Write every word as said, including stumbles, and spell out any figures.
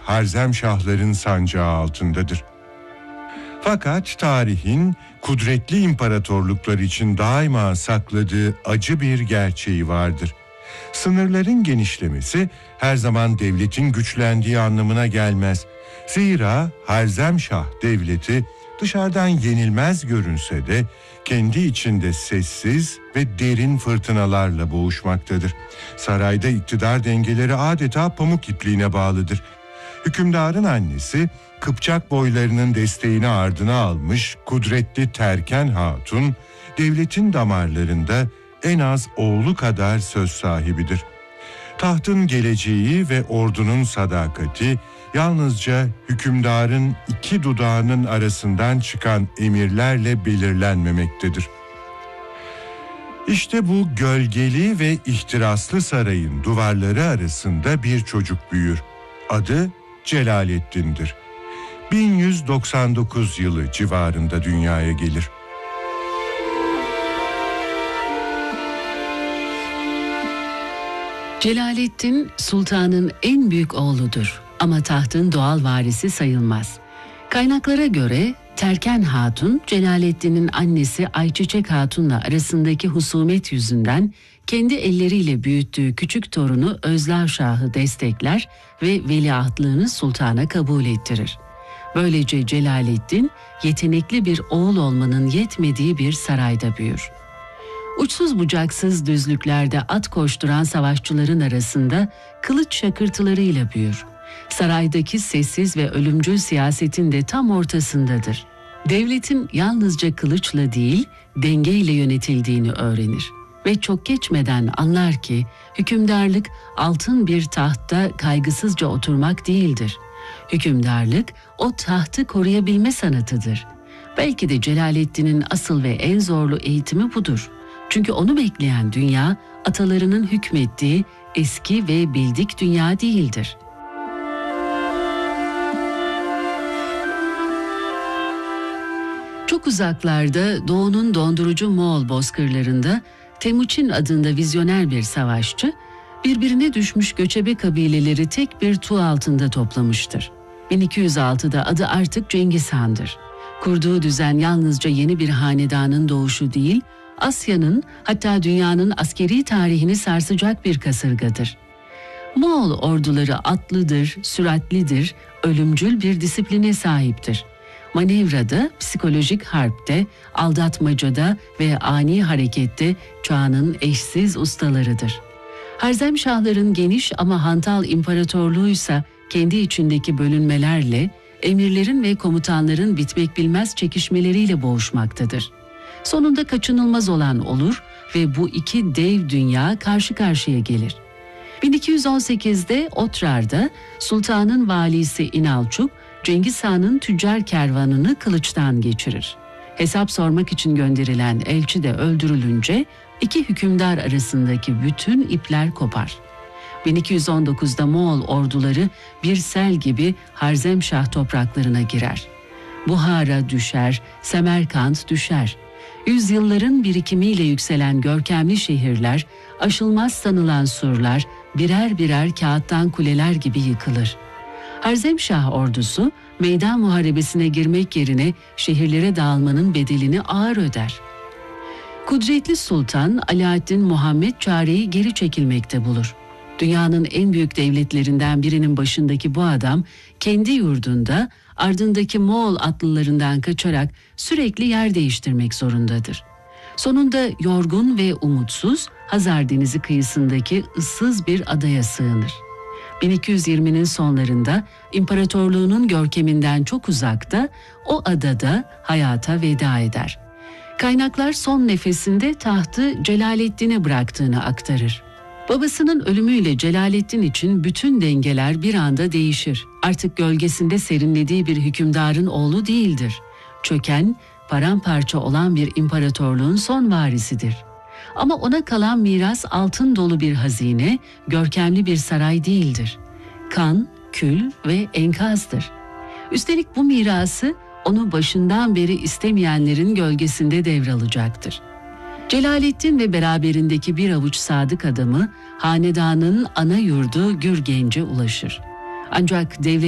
Harzemşahların sancağı altındadır. Fakat tarihin kudretli imparatorluklar için daima sakladığı acı bir gerçeği vardır. Sınırların genişlemesi her zaman devletin güçlendiği anlamına gelmez. Zira Harzemşah devleti dışarıdan yenilmez görünse de kendi içinde sessiz ve derin fırtınalarla boğuşmaktadır. Sarayda iktidar dengeleri adeta pamuk ipliğine bağlıdır. Hükümdarın annesi Kıpçak boylarının desteğini ardına almış kudretli Terken Hatun, devletin damarlarında en az oğlu kadar söz sahibidir. Tahtın geleceği ve ordunun sadakati yalnızca hükümdarın iki dudağının arasından çıkan emirlerle belirlenmemektedir. İşte bu gölgeli ve ihtiraslı sarayın duvarları arasında bir çocuk büyür. Adı Celaleddin'dir. bin yüz doksan dokuz yılı civarında dünyaya gelir. Celaleddin sultanın en büyük oğludur ama tahtın doğal varisi sayılmaz. Kaynaklara göre Terken Hatun, Celaleddin'in annesi Ayçiçek Hatun'la arasındaki husumet yüzünden kendi elleriyle büyüttüğü küçük torunu Özlavşah'ı destekler ve veliahtlığını sultana kabul ettirir. Böylece Celaleddin yetenekli bir oğul olmanın yetmediği bir sarayda büyür. Uçsuz bucaksız düzlüklerde at koşturan savaşçıların arasında kılıç şakırtılarıyla büyür. Saraydaki sessiz ve ölümcül siyasetin de tam ortasındadır. Devletin yalnızca kılıçla değil, dengeyle yönetildiğini öğrenir. Ve çok geçmeden anlar ki hükümdarlık altın bir tahtta kaygısızca oturmak değildir. Hükümdarlık o tahtı koruyabilme sanatıdır. Belki de Celaleddin'in asıl ve en zorlu eğitimi budur. Çünkü onu bekleyen dünya atalarının hükmettiği eski ve bildik dünya değildir. Çok uzaklarda doğunun dondurucu Moğol bozkırlarında Temuçin adında vizyoner bir savaşçı, birbirine düşmüş göçebe kabileleri tek bir tuğ altında toplamıştır. bin iki yüz altıda adı artık Cengiz Han'dır. Kurduğu düzen yalnızca yeni bir hanedanın doğuşu değil, Asya'nın hatta dünyanın askeri tarihini sarsacak bir kasırgadır. Moğol orduları atlıdır, süratlidir, ölümcül bir disipline sahiptir. Manevrada, psikolojik harpte, aldatmacada ve ani harekette çağının eşsiz ustalarıdır. Harzemşahların geniş ama hantal imparatorluğuysa kendi içindeki bölünmelerle, emirlerin ve komutanların bitmek bilmez çekişmeleriyle boğuşmaktadır. Sonunda kaçınılmaz olan olur ve bu iki dev dünya karşı karşıya gelir. bin iki yüz on sekizde Otrar'da sultanın valisi İnalçuk, Cengiz Han'ın tüccar kervanını kılıçtan geçirir. Hesap sormak için gönderilen elçi de öldürülünce iki hükümdar arasındaki bütün ipler kopar. bin iki yüz on dokuzda Moğol orduları bir sel gibi Harzemşah topraklarına girer. Buhara düşer, Semerkant düşer. Yüzyılların birikimiyle yükselen görkemli şehirler, aşılmaz sanılan surlar birer birer kağıttan kuleler gibi yıkılır. Harzemşah ordusu meydan muharebesine girmek yerine şehirlere dağılmanın bedelini ağır öder. Kudretli Sultan Alaaddin Muhammed çareyi geri çekilmekte bulur. Dünyanın en büyük devletlerinden birinin başındaki bu adam kendi yurdunda ardındaki Moğol atlılarından kaçarak sürekli yer değiştirmek zorundadır. Sonunda yorgun ve umutsuz Hazar Denizi kıyısındaki ıssız bir adaya sığınır. bin iki yüz yirminin sonlarında imparatorluğunun görkeminden çok uzakta o adada hayata veda eder. Kaynaklar son nefesinde tahtı Celaleddin'e bıraktığını aktarır. Babasının ölümüyle Celaleddin için bütün dengeler bir anda değişir. Artık gölgesinde serinlediği bir hükümdarın oğlu değildir. Çöken, paramparça olan bir imparatorluğun son varisidir. Ama ona kalan miras altın dolu bir hazine, görkemli bir saray değildir. Kan, kül ve enkazdır. Üstelik bu mirası onu başından beri istemeyenlerin gölgesinde devralacaktır. Celaleddin ve beraberindeki bir avuç sadık adamı hanedanın ana yurdu Gürgenç'e ulaşır. Ancak devlet